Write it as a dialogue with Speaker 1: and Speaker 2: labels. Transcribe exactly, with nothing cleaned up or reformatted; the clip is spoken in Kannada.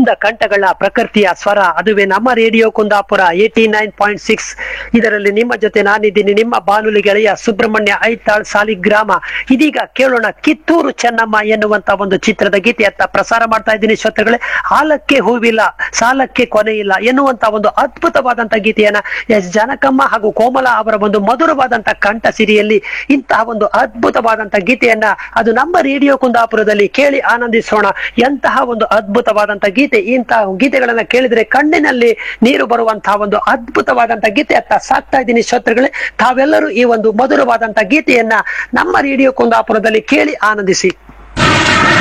Speaker 1: ಕುಂದ ಕಂಠಗಳ ಪ್ರಕೃತಿಯ ಸ್ವರ, ಅದುವೇ ನಮ್ಮ radio Kundapura eighty nine point six. ಇದರಲ್ಲಿ ನಿಮ್ಮ ಜೊತೆ ನಾನಿದ್ದೀನಿ, ನಿಮ್ಮ ಬಾನುಲಿ ಗೆಳೆಯ ಸುಬ್ರಹ್ಮಣ್ಯ ಐತಾಳ್ ಸಾಲಿಗ್ರಾಮ. ಇದೀಗ ಕೇಳೋಣ ಕಿತ್ತೂರು ಚೆನ್ನಮ್ಮ ಎನ್ನುವಂತ ಒಂದು ಚಿತ್ರದ ಗೀತೆಯತ್ತ ಪ್ರಸಾರ ಮಾಡ್ತಾ ಇದ್ದೀನಿ ಶ್ರೋತೃಗಳೇ. ಹಾಲಕ್ಕೆ ಹೂವಿಲ್ಲ, ಸಾಲಕ್ಕೆ ಕೊನೆ ಇಲ್ಲ ಎನ್ನುವಂತ ಒಂದು ಅದ್ಭುತವಾದಂತ ಗೀತೆಯನ್ನ ಎಸ್ ಜಾನಕಮ್ಮ ಹಾಗೂ ಕೋಮಲ ಅವರ ಒಂದು ಮಧುರವಾದಂತ ಕಂಠ ಸಿರಿಯಲ್ಲಿ ಇಂತಹ ಒಂದು ಅದ್ಭುತವಾದಂತ ಗೀತೆಯನ್ನ ಅದು ನಮ್ಮ ರೇಡಿಯೋ ಕುಂದಾಪುರದಲ್ಲಿ ಕೇಳಿ ಆನಂದಿಸೋಣ. ಎಂತಹ ಒಂದು ಅದ್ಭುತವಾದಂತ ಗೀತೆ. ಇಂತಹ ಗೀತೆಗಳನ್ನ ಕೇಳಿದ್ರೆ ಕಣ್ಣಿನಲ್ಲಿ ನೀರು ಬರುವಂತಹ ಒಂದು ಅದ್ಭುತವಾದಂತ ಗೀತೆಯತ್ತ ಸಾಕ್ತಾ ಇದ್ದೀನಿ ಶ್ರೋತೃಗಳೇ. ತಾವೆಲ್ಲರೂ ಈ ಒಂದು ಮಧುರವಾದಂತ ಗೀತೆಯನ್ನ ನಮ್ಮ ರೇಡಿಯೋ ಕುಂದಾಪುರದಲ್ಲಿ ಕೇಳಿ ಆನಂದಿಸಿ.